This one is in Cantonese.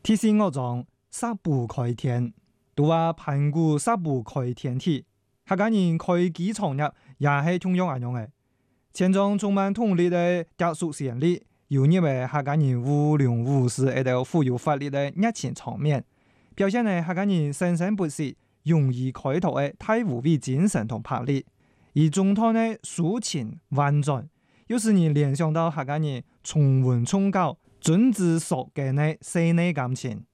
提醒我講殺不開天，都話盤古殺不開天體，客家人開基創業也係同樣一樣嘅。前種充滿動力的家屬先例，有因為客家人無量無世一道富有活力的熱情場面，表現了客家人生生不息、勇於開拓的大無畏精神同魄力。而中堂的抒情婉轉，又使你聯想到客家人重溫重教、遵子所嘅呢細膩感情。